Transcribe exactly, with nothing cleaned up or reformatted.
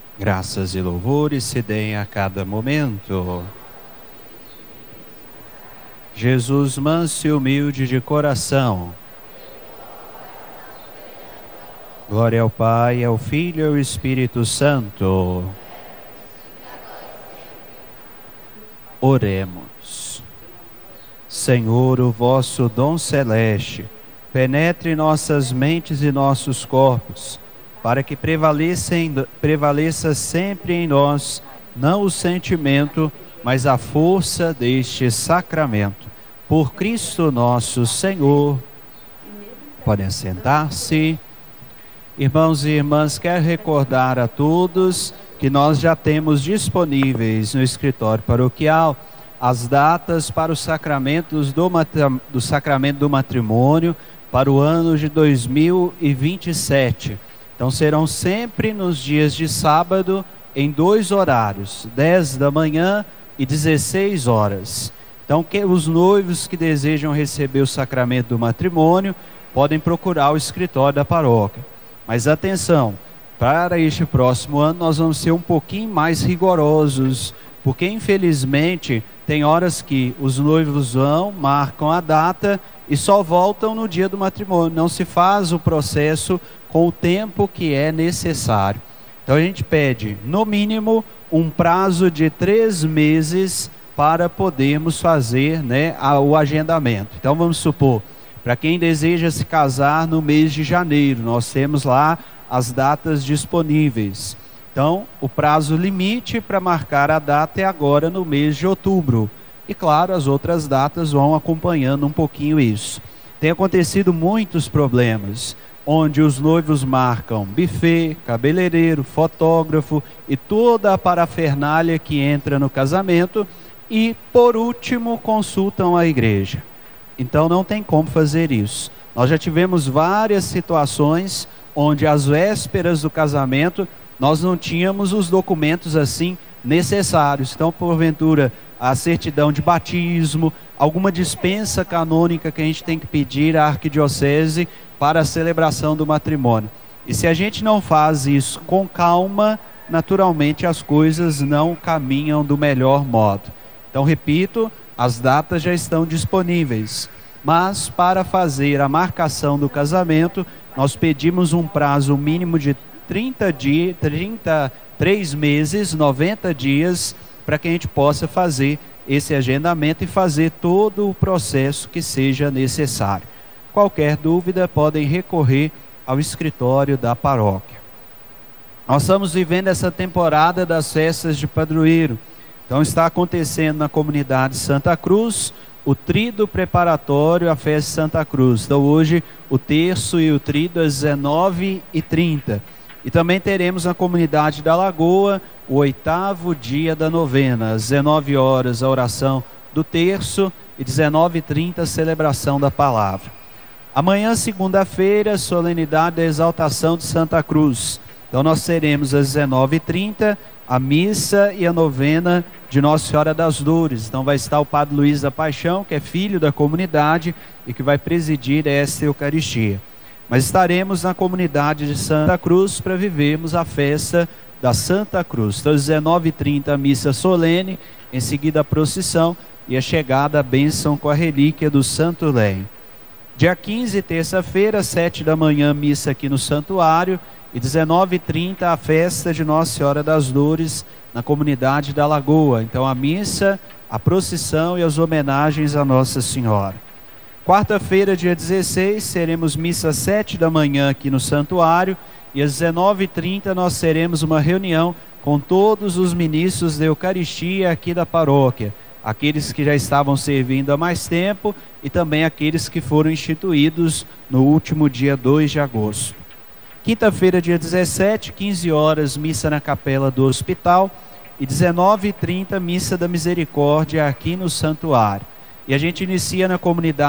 Graças e louvores se deem a cada momento. Jesus, manso e humilde de coração. Glória ao Pai, ao Filho e ao Espírito Santo. Oremos. Senhor, o vosso dom celeste, penetre nossas mentes e nossos corpos, para que prevaleça, em, prevaleça sempre em nós, não o sentimento, mas a força deste sacramento. Por Cristo nosso Senhor. Podem sentar-se. Irmãos e irmãs, quero recordar a todos que nós já temos disponíveis no escritório paroquial as datas para os sacramentos do, do sacramento do matrimônio para o ano de dois mil e vinte e sete. Então serão sempre nos dias de sábado em dois horários, dez da manhã e dezesseis horas. Então que os noivos que desejam receber o sacramento do matrimônio podem procurar o escritório da paróquia. Mas atenção, para este próximo ano nós vamos ser um pouquinho mais rigorosos, porque infelizmente tem horas que os noivos vão, marcam a data e só voltam no dia do matrimônio. Não se faz o processo com o tempo que é necessário. Então a gente pede, no mínimo, um prazo de três meses para podermos fazer, né, o agendamento. Então vamos supor, para quem deseja se casar no mês de janeiro, nós temos lá as datas disponíveis. Então, o prazo limite para marcar a data é agora no mês de outubro. E claro, as outras datas vão acompanhando um pouquinho isso. Tem acontecido muitos problemas, onde os noivos marcam buffet, cabeleireiro, fotógrafo e toda a parafernália que entra no casamento e, por último, consultam a igreja. Então não tem como fazer isso. Nós já tivemos várias situações onde às vésperas do casamento nós não tínhamos os documentos assim necessários. Então, porventura, a certidão de batismo, alguma dispensa canônica que a gente tem que pedir à arquidiocese para a celebração do matrimônio. E se a gente não faz isso com calma, naturalmente as coisas não caminham do melhor modo. Então, repito, as datas já estão disponíveis, mas para fazer a marcação do casamento, nós pedimos um prazo mínimo de trinta dias, trinta, três meses, noventa dias, para que a gente possa fazer esse agendamento e fazer todo o processo que seja necessário. Qualquer dúvida, podem recorrer ao escritório da paróquia. Nós estamos vivendo essa temporada das festas de padroeiro. Então está acontecendo na comunidade Santa Cruz o tríduo preparatório à festa de Santa Cruz. Então hoje o terço e o tríduo às dezenove e trinta. E também teremos na comunidade da Lagoa o oitavo dia da novena, às dezenove horas a oração do terço e dezenove e trinta a celebração da palavra. Amanhã, segunda-feira, solenidade da exaltação de Santa Cruz. Então nós teremos às dezenove e trinta a missa e a novena de Nossa Senhora das Dores. Então vai estar o Padre Luiz da Paixão, que é filho da comunidade e que vai presidir esta Eucaristia. Mas estaremos na comunidade de Santa Cruz para vivermos a festa da Santa Cruz. Então às dezenove e trinta a missa solene, em seguida a procissão e a chegada à bênção com a relíquia do Santo Lenho. Dia quinze, terça-feira, sete da manhã, missa aqui no santuário. E dezenove e trinta a festa de Nossa Senhora das Dores na comunidade da Lagoa. Então a missa, a procissão e as homenagens a Nossa Senhora. Quarta-feira, dia dezesseis, teremos missa às sete da manhã aqui no santuário. E às dezenove e trinta nós teremos uma reunião com todos os ministros da Eucaristia aqui da paróquia. Aqueles que já estavam servindo há mais tempo e também aqueles que foram instituídos no último dia dois de agosto. Quinta-feira, dia dezessete, quinze horas, missa na capela do hospital e dezenove e trinta, missa da misericórdia aqui no santuário. E a gente inicia na comunidade